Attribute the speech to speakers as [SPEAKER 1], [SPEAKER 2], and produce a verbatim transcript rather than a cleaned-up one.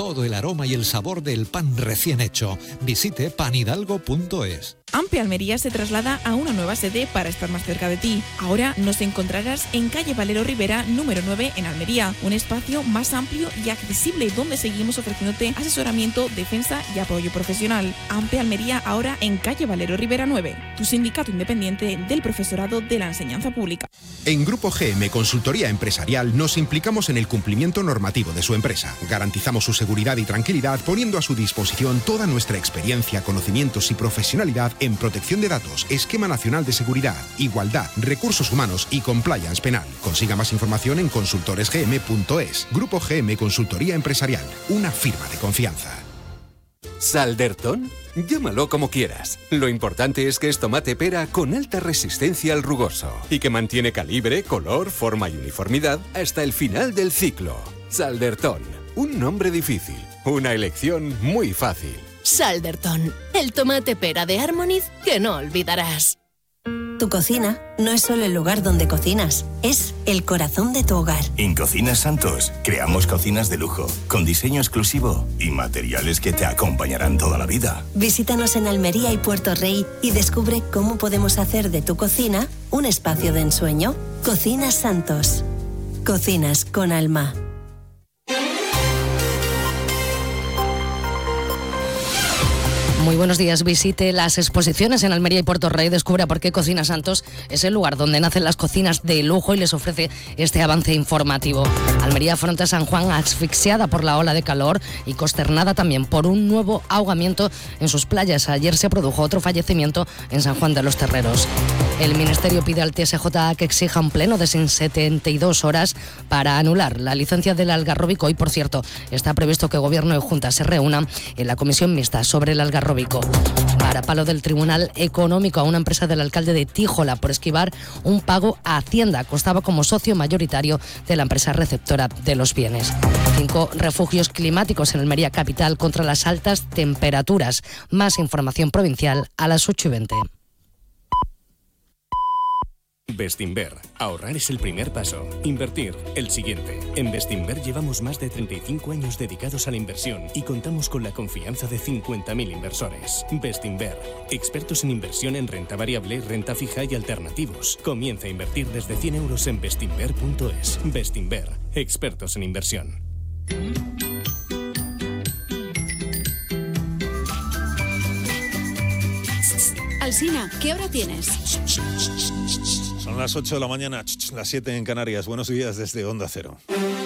[SPEAKER 1] todo el aroma y el sabor del pan recién hecho. Visite pan hidalgo punto es.
[SPEAKER 2] Ampe Almería se traslada a una nueva sede para estar más cerca de ti. Ahora nos encontrarás en calle Valero Rivera, número nueve, en Almería. Un espacio más amplio y accesible donde seguimos ofreciéndote asesoramiento, defensa y apoyo profesional. Ampe Almería, ahora en calle Valero Rivera nueve, tu sindicato independiente del profesorado de la enseñanza pública.
[SPEAKER 3] En Grupo G M Consultoría Empresarial nos implicamos en el cumplimiento normativo de su empresa. Garantizamos su seguridad y tranquilidad poniendo a su disposición toda nuestra experiencia, conocimientos y profesionalidad en protección de datos, esquema nacional de seguridad, igualdad, recursos humanos y compliance penal. Consiga más información en consultores g m punto es. Grupo G M Consultoría Empresarial, una firma de confianza.
[SPEAKER 4] ¿Saldertón? Llámalo como quieras. Lo importante es que es tomate pera con alta resistencia al rugoso y que mantiene calibre, color, forma y uniformidad hasta el final del ciclo. Saldertón, un nombre difícil, una elección muy fácil.
[SPEAKER 5] Saldertón, el tomate pera de Harmoniz que no olvidarás.
[SPEAKER 6] Tu cocina no es solo el lugar donde cocinas, es el corazón de tu hogar.
[SPEAKER 7] En Cocinas Santos creamos cocinas de lujo, con diseño exclusivo y materiales que te acompañarán toda la vida.
[SPEAKER 6] Visítanos en Almería y Puerto Rey y descubre cómo podemos hacer de tu cocina un espacio de ensueño. Cocinas Santos. Cocinas con alma.
[SPEAKER 8] Muy buenos días. Visite las exposiciones en Almería y Puerto Rey. Descubra por qué Cocinas Santos es el lugar donde nacen las cocinas de lujo y les ofrece este avance informativo. Almería afronta San Juan asfixiada por la ola de calor y consternada también por un nuevo ahogamiento en sus playas. Ayer se produjo otro fallecimiento en San Juan de los Terreros. El Ministerio pide al T S J que exija un pleno de setenta y dos horas para anular la licencia del Algarrobico. Hoy, por cierto, está previsto que Gobierno y Junta se reúnan en la comisión mixta sobre el Algarrobico. Varapalo del Tribunal Económico a una empresa del alcalde de Tíjola por esquivar un pago a Hacienda. Costaba como socio mayoritario de la empresa receptora de los bienes. Cinco refugios climáticos en Almería capital contra las altas temperaturas. Más información provincial a las ocho y veinte.
[SPEAKER 9] Bestinver. Ahorrar es el primer paso. Invertir, el siguiente. En Bestinver llevamos más de treinta y cinco años dedicados a la inversión y contamos con la confianza de cincuenta mil inversores. Bestinver. Expertos en inversión en renta variable, renta fija y alternativos. Comienza a invertir desde cien euros en bestinver punto es. Bestinver. Expertos en inversión.
[SPEAKER 10] Alsina, ¿qué hora tienes?
[SPEAKER 11] Son las ocho de la mañana, las siete en Canarias. Buenos días desde Onda Cero.